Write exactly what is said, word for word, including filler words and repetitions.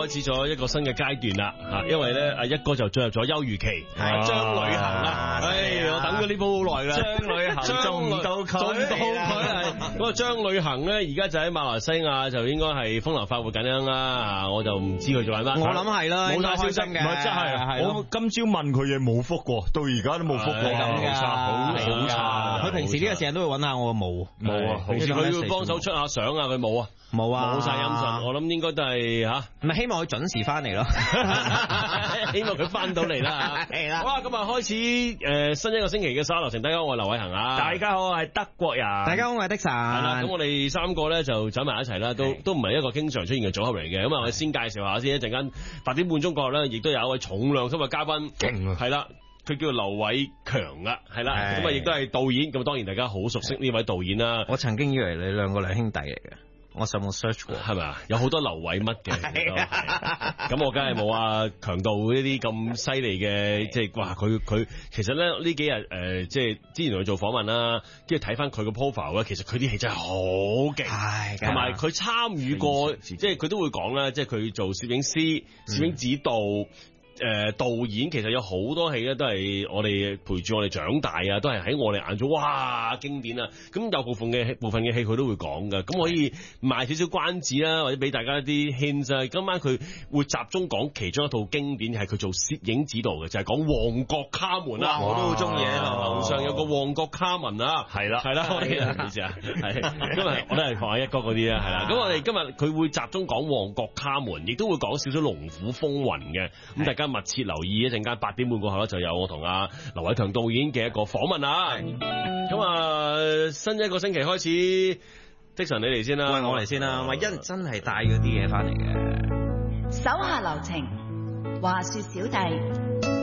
開始咗一個新嘅階段啦嚇，因為咧阿一哥就進入咗休漁期，係將旅行啦，唉，我等咗呢鋪好耐啦，將旅行仲唔到佢，仲唔到佢咁啊，將旅行咧而家就喺馬來西亞就應該係風流快活緊樣啦，我就唔知佢做緊乜， 我諗係啦， 冇晒消息嘅， 唔係真係， 我今朝問佢嘢冇覆過，到而家都冇覆過， 咁差好好差。 佢平時呢個時間都會揾下我，冇冇啊， 平時佢要幫手出下相啊，佢冇啊。 冇啊， 冇晒音訊，我諗應該都係吓， 唔係希望佢準時翻嚟咯， 希望佢翻到嚟啦，係啦。好啦，咁啊開始誒新一個星期嘅沙羅城，大家好，我係劉偉恒啊， 大家好，我係德國人， 大家好，我係的神。係啦，咁我哋三個咧就走埋一齊啦，都都唔係一個經常出現嘅組合嚟嘅。咁啊，我哋先介紹下先，一陣間八點半鐘過後咧，亦都有一位重量級嘅嘉賓，勁啊，係啦。佢叫劉偉強啊，係啦，咁啊亦都係導演，咁當然大家好熟悉呢位導演啦。 我曾經以為你兩個兩兄弟嚟嘅。我上網 search 過， 係咪啊？有好多劉偉乜嘅，咁我梗係冇啊強盜呢啲咁犀利嘅，即係哇佢佢其實咧呢幾日誒、呃，即係之前同佢做訪問啦，跟住睇翻佢個 profile 咧，其實佢啲戲真係好勁，同埋佢參與過，即係佢都會講啦，即係佢做攝影師、攝影指導。嗯誒、呃，導演其實有好多戲咧，都係我哋陪住我哋長大啊，都係喺我哋眼中哇經典啊！咁有部分嘅部分嘅戲佢都會講噶，咁可以賣少少關子啦，或者俾大家一啲 hint 啊。今晚佢會集中講其中一套經典，係佢做攝影指導嘅，就係講旺角卡門啦。我都好中意啊！樓上有個旺角卡門啊，係啦，係啦，唔好意思啊，係今日我都係放下一哥嗰啲啊，係啦。咁我哋今日佢會集中講旺角卡門，亦都會講少少龍虎風雲嘅，咁大家密切留意，一陣間八點半過後咧就有我同阿劉偉強導演嘅一個訪問啊！咁啊，新一個星期開始，的神你嚟先啦， 喂，我嚟先啦，喂，因真係帶咗啲嘢翻嚟嘅， 手下留情，話說小弟。